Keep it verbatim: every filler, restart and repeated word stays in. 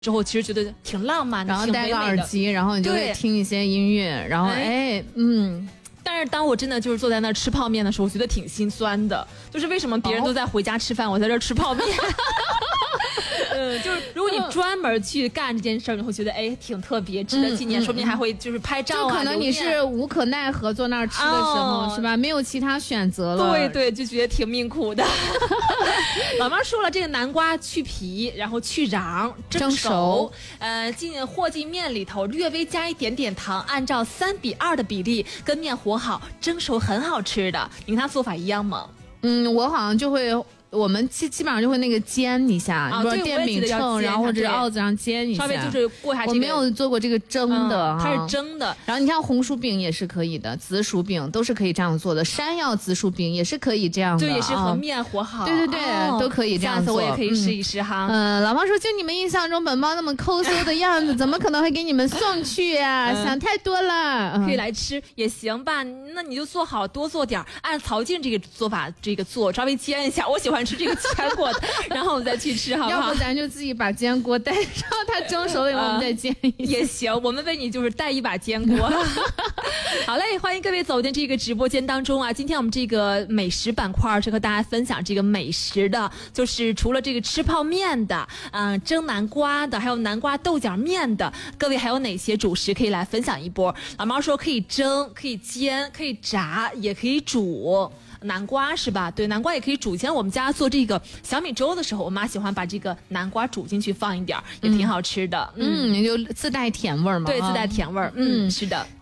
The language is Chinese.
之后其实觉得挺浪漫的， 然后戴个耳机，然后你就会听一些音乐，然后哎, 哎嗯。 但是当我真的就是坐在那儿吃泡面的时候，我觉得挺心酸的，就是为什么别人都在回家吃饭，哦、我在这儿吃泡面。嗯，就是如果你专门去干这件事儿，你会觉得哎挺特别，值得纪念，嗯、说不定还会就是拍照啊。 就可能你是无可奈何坐那儿吃的时候，哦、是吧？没有其他选择了。 对对，就觉得挺命苦的。老妈说了，这个南瓜去皮，然后去瓤，蒸熟，熟呃，进和进面里头，略微加一点点糖，按照三比二的比例跟面和好，蒸熟很好吃的。你跟他做法一样吗？ 嗯，我好像就会。我们基基本上就会那个煎一下， 啊、 比如说电饼秤，然后或者鏊子上煎一下， 稍微就是过一下、这个。 我没有做过这个蒸的， 嗯、它是蒸的。 然后你像红薯饼也是可以的，紫薯饼都是可以这样做的，山药紫薯饼也是可以这样的， 对，也是和面和好。 对对对，哦、都可以这样做。 下次我也可以试一试哈。 嗯，呃、老妈说，就你们印象中本猫那么抠搜的样子，怎么可能会给你们送去呀、啊？嗯、想太多了。 可以来吃也行吧，那你就做好多做点，按曹静这个做法这个做，稍微煎一下。我喜欢吃这个煎锅。然后我们再去吃，好不好？ 要不咱就自己把煎锅带上，它蒸熟了以后我们再煎一下、 呃、也行。我们为你就是带一把煎锅。好嘞，欢迎各位走进这个直播间当中啊！今天我们这个美食板块是和大家分享这个美食的，就是除了这个吃泡面的，嗯、呃，蒸南瓜的，还有南瓜豆角面的，各位还有哪些主食可以来分享一波？老猫说可以蒸，可以煎，可以炸，也可以煮。南瓜是吧？对，南瓜也可以煮。以前我们家做这个小米粥的时候，我妈喜欢把这个南瓜煮进去放一点，也挺好吃的。 嗯，嗯就自带甜味儿嘛。 对，自带甜味儿。嗯，嗯是的。